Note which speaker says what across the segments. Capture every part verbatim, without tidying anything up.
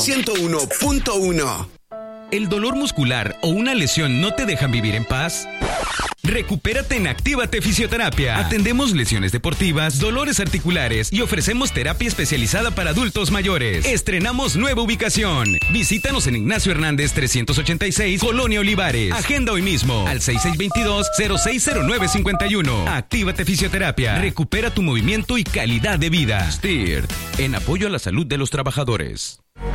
Speaker 1: ciento uno punto uno.
Speaker 2: ¿El dolor muscular o una lesión no te dejan vivir en paz? Recupérate en Actívate Fisioterapia. Atendemos lesiones deportivas, dolores articulares y ofrecemos terapia especializada para adultos mayores. Estrenamos nueva ubicación. Visítanos en Ignacio Hernández trescientos ochenta y seis, Colonia Olivares. Agenda hoy mismo al seis seis dos dos, cero seis cero nueve cinco uno. Actívate Fisioterapia. Recupera tu movimiento y calidad de vida. S T I R T, en apoyo a la salud de los trabajadores.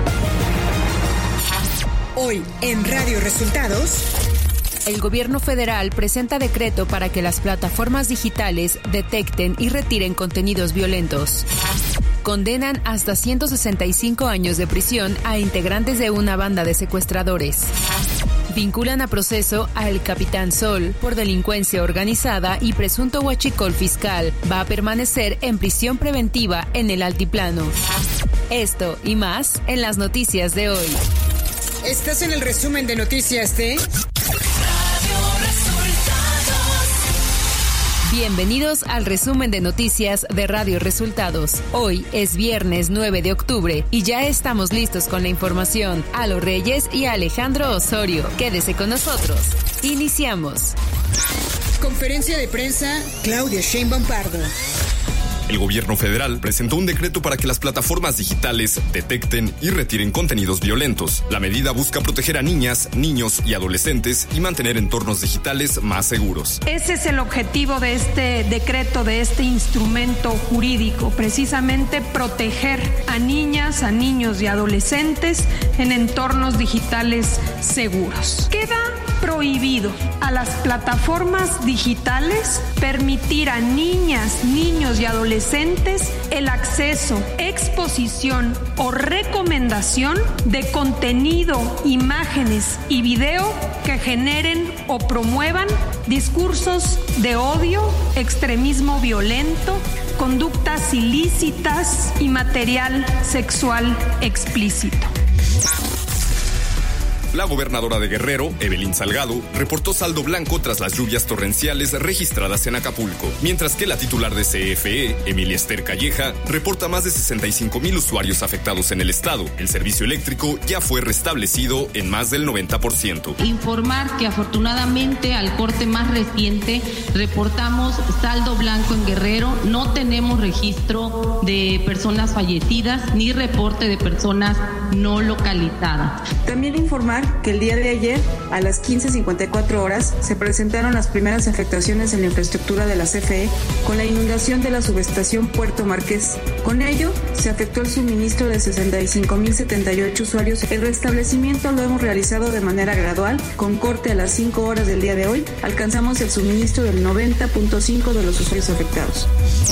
Speaker 3: Hoy en Radio Resultados.
Speaker 4: El gobierno federal presenta decreto para que las plataformas digitales detecten y retiren contenidos violentos. Condenan hasta ciento sesenta y cinco años de prisión a integrantes de una banda de secuestradores. Vinculan a proceso al Capitán Sol por delincuencia organizada y presunto huachicol fiscal. Va a permanecer en prisión preventiva en el altiplano. Esto y más en las noticias de hoy.
Speaker 3: Estás en el resumen de noticias de Radio
Speaker 4: Resultados. Bienvenidos al resumen de noticias de Radio Resultados. Hoy es viernes nueve de octubre y ya estamos listos con la información. Alo Reyes y Alejandro Osorio. Quédese con nosotros. Iniciamos.
Speaker 3: Conferencia de prensa, Claudia Sheinbaum Pardo.
Speaker 5: El gobierno federal presentó un decreto para que las plataformas digitales detecten y retiren contenidos violentos. La medida busca proteger a niñas, niños y adolescentes y mantener entornos digitales más seguros.
Speaker 6: Ese es el objetivo de este decreto, de este instrumento jurídico, precisamente proteger a niñas, a niños y adolescentes en entornos digitales seguros. Queda prohibido a las plataformas digitales permitir a niñas, niños y adolescentes el acceso, exposición o recomendación de contenido, imágenes y video que generen o promuevan discursos de odio, extremismo violento, conductas ilícitas y material sexual explícito.
Speaker 5: La gobernadora de Guerrero, Evelyn Salgado, reportó saldo blanco tras las lluvias torrenciales registradas en Acapulco, mientras que la titular de C F E, Emilia Esther Calleja, reporta más de sesenta y cinco mil usuarios afectados en el estado. El servicio eléctrico ya fue restablecido en más del noventa por ciento.
Speaker 7: Informar que afortunadamente al corte más reciente reportamos saldo blanco en Guerrero, no tenemos registro de personas fallecidas ni reporte de personas no localizadas.
Speaker 8: También informar que el día de ayer, a las quince cincuenta y cuatro horas, se presentaron las primeras afectaciones en la infraestructura de la C F E con la inundación de la subestación Puerto Marqués. Con ello, se afectó el suministro de sesenta y cinco mil setenta y ocho usuarios. El restablecimiento lo hemos realizado de manera gradual, con corte a las cinco horas del día de hoy. Alcanzamos el suministro del noventa punto cinco de los usuarios afectados.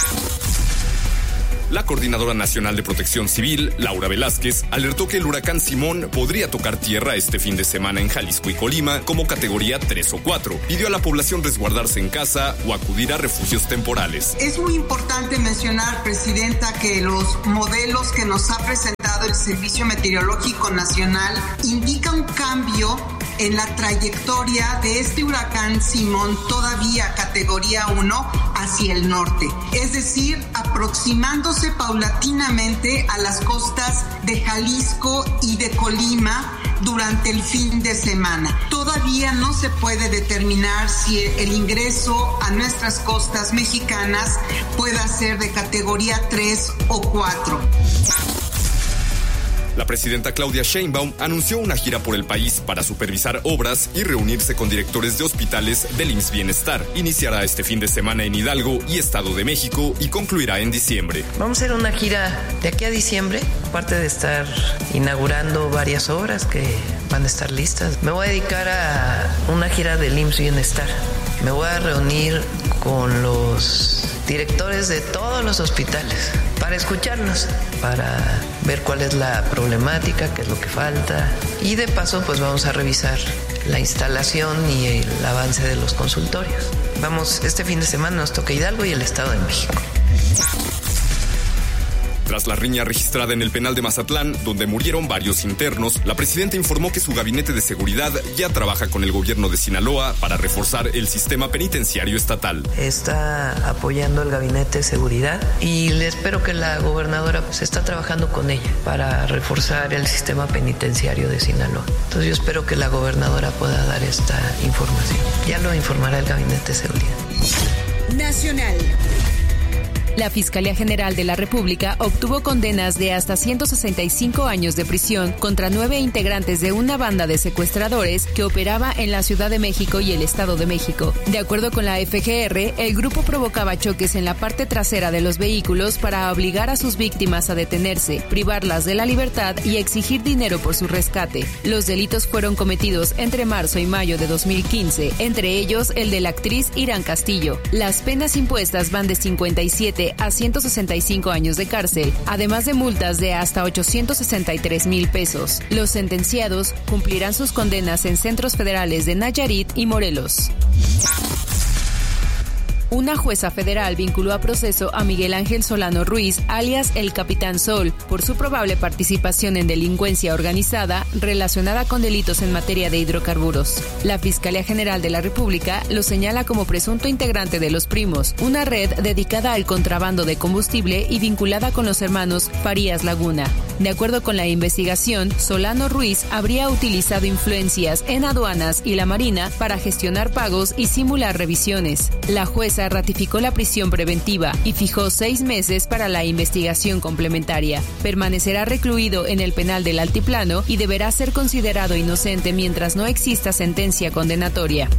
Speaker 5: La Coordinadora Nacional de Protección Civil, Laura Velázquez, alertó que el huracán Simón podría tocar tierra este fin de semana en Jalisco y Colima como categoría tres o cuatro. Pidió a la población resguardarse en casa o acudir a refugios temporales.
Speaker 9: Es muy importante mencionar, Presidenta, que los modelos que nos ha presentado el Servicio Meteorológico Nacional indican un cambio en la trayectoria de este huracán Simón, todavía categoría uno, hacia el norte. Es decir, aproximándose paulatinamente a las costas de Jalisco y de Colima durante el fin de semana. Todavía no se puede determinar si el ingreso a nuestras costas mexicanas pueda ser de categoría tres o cuatro.
Speaker 5: La presidenta Claudia Sheinbaum anunció una gira por el país para supervisar obras y reunirse con directores de hospitales del I M S S Bienestar. Iniciará este fin de semana en Hidalgo y Estado de México y concluirá en diciembre.
Speaker 10: Vamos a hacer una gira de aquí a diciembre, aparte de estar inaugurando varias obras que van a estar listas. Me voy a dedicar a una gira del I M S S Bienestar. Me voy a reunir con los directores de todos los hospitales para escucharlos, para ver cuál es la problemática, qué es lo que falta, y de paso pues vamos a revisar la instalación y el avance de los consultorios. Vamos, este fin de semana nos toca Hidalgo y el Estado de México.
Speaker 5: Tras la riña registrada en el penal de Mazatlán, donde murieron varios internos, la presidenta informó que su gabinete de seguridad ya trabaja con el gobierno de Sinaloa para reforzar el sistema penitenciario estatal.
Speaker 10: Está apoyando el gabinete de seguridad y le espero que la gobernadora pues está trabajando con ella para reforzar el sistema penitenciario de Sinaloa. Entonces yo espero que la gobernadora pueda dar esta información. Ya lo informará el gabinete de seguridad.
Speaker 3: Nacional.
Speaker 4: La Fiscalía General de la República obtuvo condenas de hasta ciento sesenta y cinco años de prisión contra nueve integrantes de una banda de secuestradores que operaba en la Ciudad de México y el Estado de México. De acuerdo con la F G R, el grupo provocaba choques en la parte trasera de los vehículos para obligar a sus víctimas a detenerse, privarlas de la libertad y exigir dinero por su rescate. Los delitos fueron cometidos entre marzo y mayo de dos mil quince, entre ellos el de la actriz Irán Castillo. Las penas impuestas van de cincuenta y siete a ciento sesenta y cinco años de cárcel, además de multas de hasta ochocientos sesenta y tres mil pesos. Los sentenciados cumplirán sus condenas en centros federales de Nayarit y Morelos. Una jueza federal vinculó a proceso a Miguel Ángel Solano Ruiz, alias el Capitán Sol, por su probable participación en delincuencia organizada relacionada con delitos en materia de hidrocarburos. La Fiscalía General de la República lo señala como presunto integrante de Los Primos, una red dedicada al contrabando de combustible y vinculada con los hermanos Farías Laguna. De acuerdo con la investigación, Solano Ruiz habría utilizado influencias en aduanas y la Marina para gestionar pagos y simular revisiones. La jueza ratificó la prisión preventiva y fijó seis meses para la investigación complementaria. Permanecerá recluido en el penal del Altiplano y deberá ser considerado inocente mientras no exista sentencia condenatoria.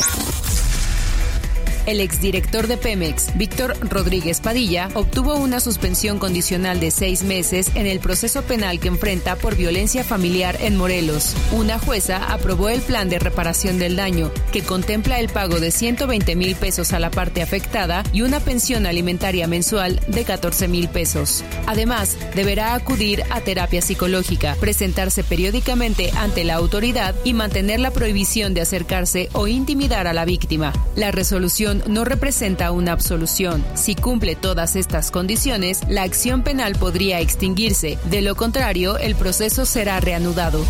Speaker 4: El exdirector de Pemex, Víctor Rodríguez Padilla, obtuvo una suspensión condicional de seis meses en el proceso penal que enfrenta por violencia familiar en Morelos. Una jueza aprobó el plan de reparación del daño, que contempla el pago de ciento veinte mil pesos a la parte afectada y una pensión alimentaria mensual de catorce mil pesos. Además, deberá acudir a terapia psicológica, presentarse periódicamente ante la autoridad y mantener la prohibición de acercarse o intimidar a la víctima. La resolución no representa una absolución. Si cumple todas estas condiciones, la acción penal podría extinguirse. De lo contrario, el proceso será reanudado.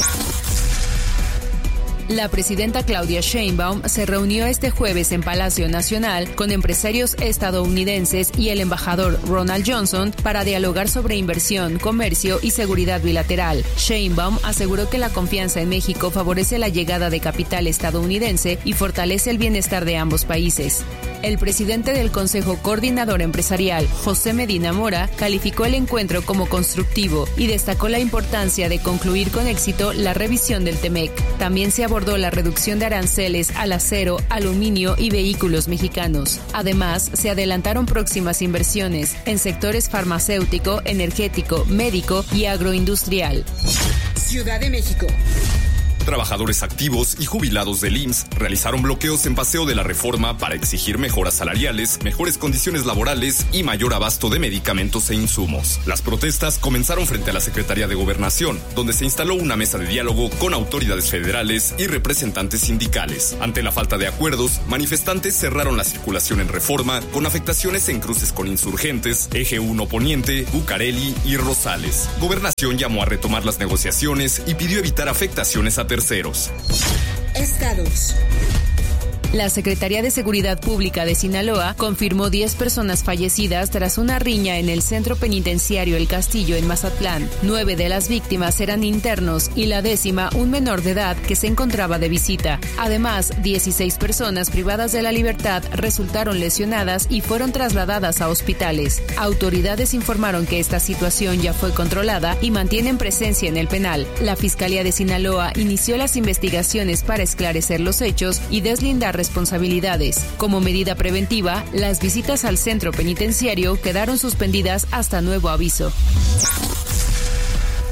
Speaker 4: La presidenta Claudia Sheinbaum se reunió este jueves en Palacio Nacional con empresarios estadounidenses y el embajador Ronald Johnson para dialogar sobre inversión, comercio y seguridad bilateral. Sheinbaum aseguró que la confianza en México favorece la llegada de capital estadounidense y fortalece el bienestar de ambos países. El presidente del Consejo Coordinador Empresarial, José Medina Mora, calificó el encuentro como constructivo y destacó la importancia de concluir con éxito la revisión del T-M E C. También se abordó la reducción de aranceles al acero, aluminio y vehículos mexicanos. Además, se adelantaron próximas inversiones en sectores farmacéutico, energético, médico y agroindustrial.
Speaker 3: Ciudad de México.
Speaker 5: Trabajadores activos y jubilados del I M S S realizaron bloqueos en Paseo de la Reforma para exigir mejoras salariales, mejores condiciones laborales y mayor abasto de medicamentos e insumos. Las protestas comenzaron frente a la Secretaría de Gobernación, donde se instaló una mesa de diálogo con autoridades federales y representantes sindicales. Ante la falta de acuerdos, manifestantes cerraron la circulación en Reforma con afectaciones en cruces con Insurgentes, Eje uno Poniente, Bucareli y Rosales. Gobernación llamó a retomar las negociaciones y pidió evitar afectaciones a terceros.
Speaker 3: Estados.
Speaker 4: La Secretaría de Seguridad Pública de Sinaloa confirmó diez personas fallecidas tras una riña en el centro penitenciario El Castillo en Mazatlán. Nueve de las víctimas eran internos y la décima un menor de edad que se encontraba de visita. Además, dieciséis personas privadas de la libertad resultaron lesionadas y fueron trasladadas a hospitales. Autoridades informaron que esta situación ya fue controlada y mantienen presencia en el penal. La Fiscalía de Sinaloa inició las investigaciones para esclarecer los hechos y deslindar responsabilidades. Como medida preventiva, las visitas al centro penitenciario quedaron suspendidas hasta nuevo aviso.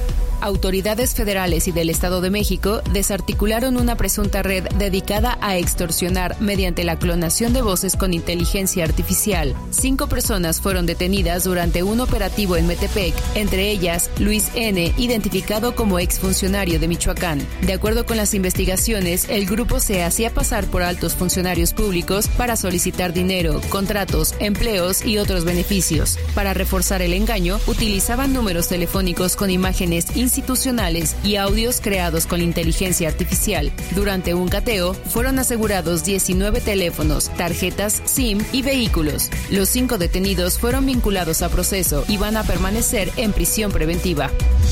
Speaker 4: Autoridades federales y del Estado de México desarticularon una presunta red dedicada a extorsionar mediante la clonación de voces con inteligencia artificial. Cinco personas fueron detenidas durante un operativo en Metepec, entre ellas Luis N., identificado como exfuncionario de Michoacán. De acuerdo con las investigaciones, el grupo se hacía pasar por altos funcionarios públicos para solicitar dinero, contratos, empleos y otros beneficios. Para reforzar el engaño, utilizaban números telefónicos con imágenes institucionales y audios creados con inteligencia artificial. Durante un cateo, fueron asegurados diecinueve teléfonos, tarjetas SIM y vehículos. Los cinco detenidos fueron vinculados a proceso y van a permanecer en prisión preventiva.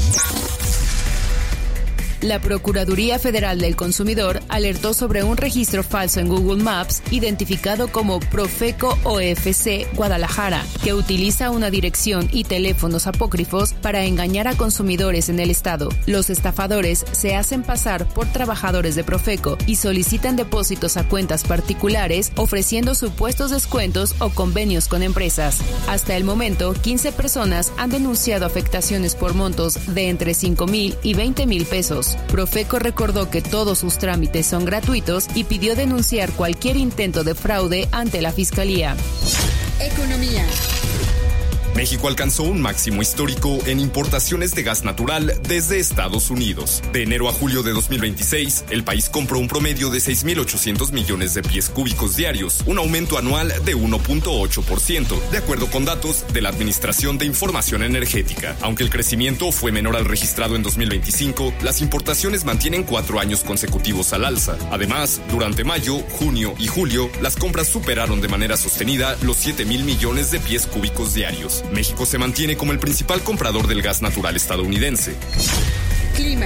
Speaker 4: La Procuraduría Federal del Consumidor alertó sobre un registro falso en Google Maps identificado como Profeco O F C Guadalajara, que utiliza una dirección y teléfonos apócrifos para engañar a consumidores en el estado. Los estafadores se hacen pasar por trabajadores de Profeco y solicitan depósitos a cuentas particulares ofreciendo supuestos descuentos o convenios con empresas. Hasta el momento, quince personas han denunciado afectaciones por montos de entre cinco mil y veinte mil pesos. Profeco recordó que todos sus trámites son gratuitos y pidió denunciar cualquier intento de fraude ante la Fiscalía.
Speaker 3: Economía.
Speaker 5: México alcanzó un máximo histórico en importaciones de gas natural desde Estados Unidos. De enero a julio de dos mil veintiséis, el país compró un promedio de seis mil ochocientos millones de pies cúbicos diarios, un aumento anual de uno punto ocho por ciento, de acuerdo con datos de la Administración de Información Energética. Aunque el crecimiento fue menor al registrado en dos mil veinticinco, las importaciones mantienen cuatro años consecutivos al alza. Además, durante mayo, junio y julio, las compras superaron de manera sostenida los siete mil millones de pies cúbicos diarios. México se mantiene como el principal comprador del gas natural estadounidense.
Speaker 3: Clima.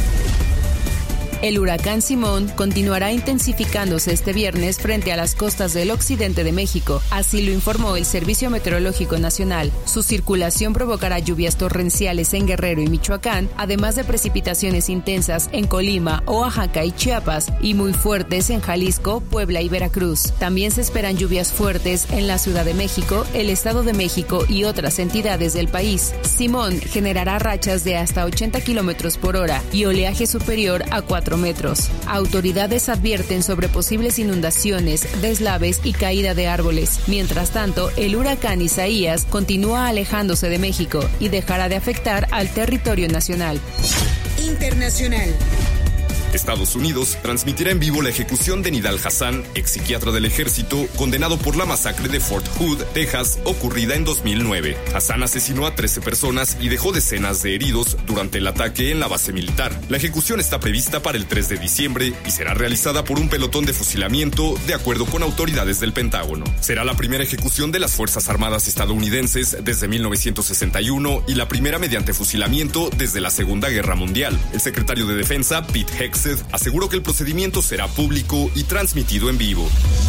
Speaker 4: El huracán Simón continuará intensificándose este viernes frente a las costas del occidente de México, así lo informó el Servicio Meteorológico Nacional. Su circulación provocará lluvias torrenciales en Guerrero y Michoacán, además de precipitaciones intensas en Colima, Oaxaca y Chiapas, y muy fuertes en Jalisco, Puebla y Veracruz. También se esperan lluvias fuertes en la Ciudad de México, el Estado de México y otras entidades del país. Simón generará rachas de hasta ochenta kilómetros por hora y oleaje superior a cuatro metros. Autoridades advierten sobre posibles inundaciones, deslaves y caída de árboles. Mientras tanto, el huracán Isaías continúa alejándose de México y dejará de afectar al territorio nacional.
Speaker 3: Internacional.
Speaker 5: Estados Unidos transmitirá en vivo la ejecución de Nidal Hasan, ex psiquiatra del ejército, condenado por la masacre de Fort Hood, Texas, ocurrida en dos mil nueve. Hasan asesinó a trece personas y dejó decenas de heridos durante el ataque en la base militar. La ejecución está prevista para el tres de diciembre y será realizada por un pelotón de fusilamiento, de acuerdo con autoridades del Pentágono. Será la primera ejecución de las Fuerzas Armadas estadounidenses desde mil novecientos sesenta y uno y la primera mediante fusilamiento desde la Segunda Guerra Mundial. El secretario de Defensa, Pete Hegseth, aseguró que el procedimiento será público y transmitido en vivo.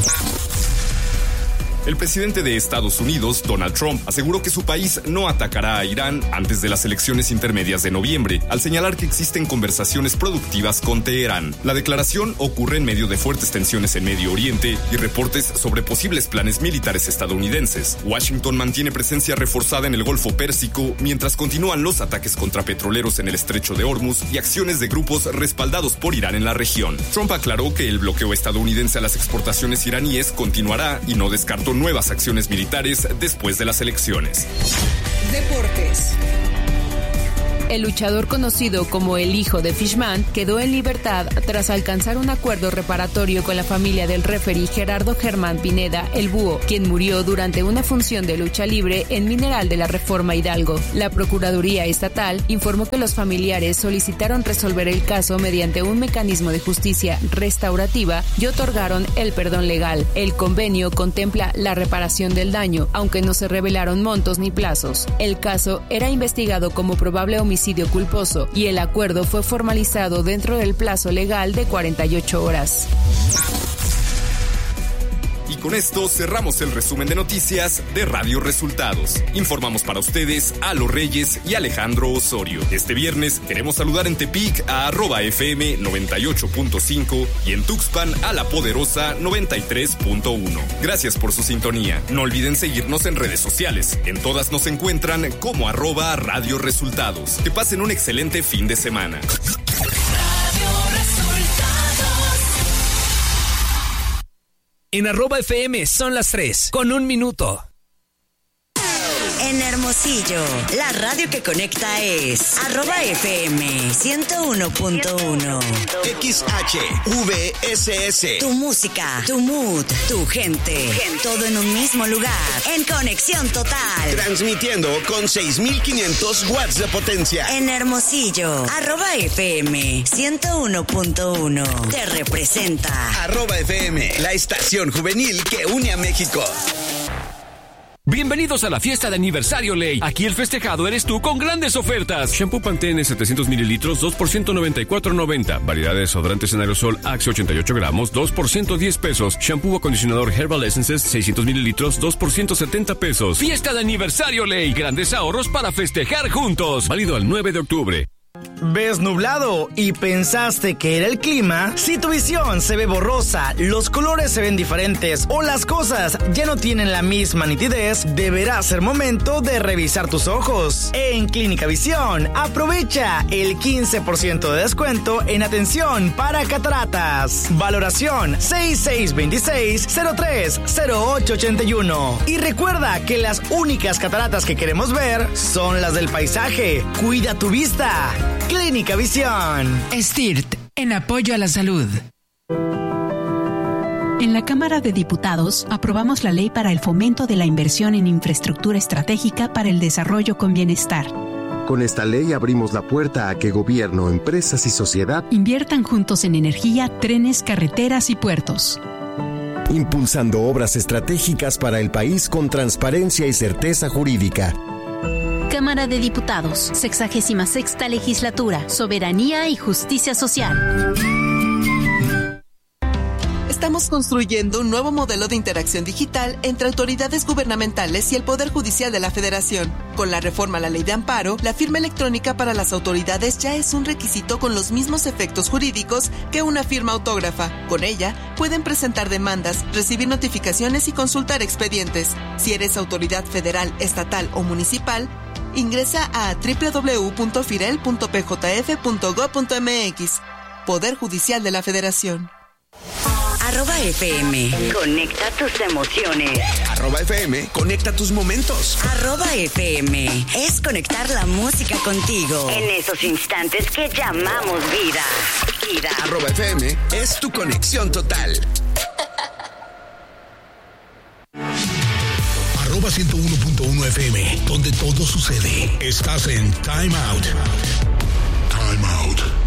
Speaker 5: El presidente de Estados Unidos, Donald Trump, aseguró que su país no atacará a Irán antes de las elecciones intermedias de noviembre, al señalar que existen conversaciones productivas con Teherán. La declaración ocurre en medio de fuertes tensiones en Medio Oriente y reportes sobre posibles planes militares estadounidenses. Washington mantiene presencia reforzada en el Golfo Pérsico, mientras continúan los ataques contra petroleros en el Estrecho de Hormuz y acciones de grupos respaldados por Irán en la región. Trump aclaró que el bloqueo estadounidense a las exportaciones iraníes continuará y no descartó nuevas acciones militares después de las elecciones.
Speaker 3: Deportes.
Speaker 4: El luchador conocido como el hijo de Fishman quedó en libertad tras alcanzar un acuerdo reparatorio con la familia del referí Gerardo Germán Pineda, el Búho, quien murió durante una función de lucha libre en Mineral de la Reforma Hidalgo. La Procuraduría Estatal informó que los familiares solicitaron resolver el caso mediante un mecanismo de justicia restaurativa y otorgaron el perdón legal. El convenio contempla la reparación del daño, aunque no se revelaron montos ni plazos. El caso era investigado como probable homicidio culposo y el acuerdo fue formalizado dentro del plazo legal de cuarenta y ocho horas.
Speaker 5: Con esto cerramos el resumen de noticias de Radio Resultados. Informamos para ustedes a Los Reyes y Alejandro Osorio. Este viernes queremos saludar en Tepic a arroba F M noventa y ocho punto cinco y en Tuxpan a La Poderosa noventa y tres punto uno. Gracias por su sintonía. No olviden seguirnos en redes sociales. En todas nos encuentran como arroba Radio Resultados. Que pasen un excelente fin de semana.
Speaker 11: En arroba F M son las tres, con un minuto.
Speaker 12: En Hermosillo, la radio que conecta es arroba F M ciento uno punto uno.
Speaker 1: X H V S S.
Speaker 12: Tu música, tu mood, tu gente, todo en un mismo lugar, en conexión total.
Speaker 1: Transmitiendo con seis mil quinientos watts de potencia.
Speaker 12: En Hermosillo, arroba F M ciento uno punto uno. Te representa.
Speaker 1: Arroba F M, la estación juvenil que une a México.
Speaker 13: Bienvenidos a la fiesta de aniversario Ley. Aquí el festejado eres tú con grandes ofertas. Shampoo Pantene setecientos mililitros, dos por ciento noventa y cuatro noventa. Variedad de desodorantes en aerosol Axe ochenta y ocho gramos, dos por ciento diez pesos. Shampoo acondicionador Herbal Essences seiscientos mililitros, dos por ciento setenta pesos. Fiesta de aniversario Ley. Grandes ahorros para festejar juntos. Válido al nueve de octubre.
Speaker 14: ¿Ves nublado y pensaste que era el clima? Si tu visión se ve borrosa, los colores se ven diferentes o las cosas ya no tienen la misma nitidez, deberá ser momento de revisar tus ojos. En Clínica Visión, aprovecha el quince por ciento de descuento en atención para cataratas. Valoración seis seis dos seis, cero tres, cero ocho ocho uno. Y recuerda que las únicas cataratas que queremos ver son las del paisaje. Cuida tu vista. Clínica Visión.
Speaker 15: S T I R T, en apoyo a la salud. En la Cámara de Diputados aprobamos la ley para el fomento de la inversión en infraestructura estratégica para el desarrollo con bienestar.
Speaker 16: Con esta ley abrimos la puerta a que gobierno, empresas y sociedad
Speaker 15: inviertan juntos en energía, trenes, carreteras y puertos.
Speaker 16: Impulsando obras estratégicas para el país con transparencia y certeza jurídica.
Speaker 17: Cámara de Diputados, sexagésima sexta legislatura, soberanía y justicia social.
Speaker 18: Estamos construyendo un nuevo modelo de interacción digital entre autoridades gubernamentales y el Poder Judicial de la Federación. Con la reforma a la Ley de Amparo, la firma electrónica para las autoridades ya es un requisito con los mismos efectos jurídicos que una firma autógrafa. Con ella, pueden presentar demandas, recibir notificaciones y consultar expedientes. Si eres autoridad federal, estatal o municipal, ingresa a doble u doble u doble u punto firel punto p j f punto gob punto m x. Poder Judicial de la Federación.
Speaker 12: Arroba F M. Conecta tus emociones.
Speaker 1: Arroba F M. Conecta tus momentos.
Speaker 12: Arroba F M. Es conectar la música contigo. En esos instantes que llamamos vida. Vida.
Speaker 1: Arroba F M. Es tu conexión total.
Speaker 19: Arroba ciento uno punto uno F M. Donde todo sucede. Estás en Time Out. Time Out.